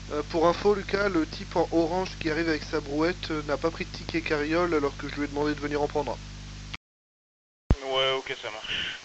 Pour info, Lucas, le type en orange qui arrive avec sa brouette n'a pas pris de ticket carriole alors que je lui ai demandé de venir en prendre un. Ouais, ok, ça marche.